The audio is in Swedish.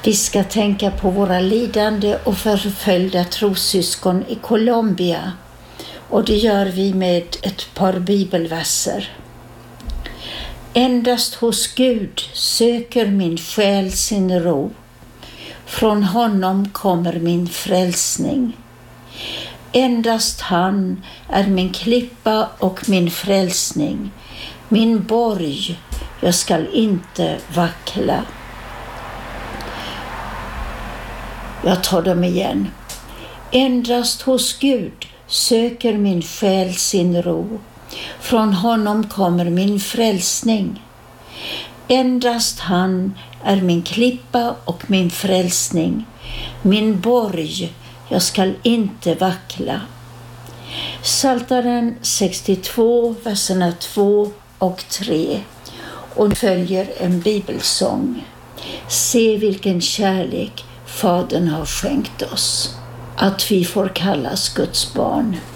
Vi ska tänka på våra lidande och förföljda trossyskon i Colombia, och det gör vi med ett par bibelverser. Endast hos Gud söker min själ sin ro. Från honom kommer min frälsning. Endast han är min klippa och min frälsning, min borg, jag skall inte vackla. Jag tar dem igen. Endast hos Gud söker min själ sin ro. Från honom kommer min frälsning. Endast han är min klippa och min frälsning, min borg, jag skall inte vackla. Psaltaren 62, verserna 2 och 3. Och följer en bibelsång. Se vilken kärlek Fadern har skänkt oss, att vi får kallas Guds barn.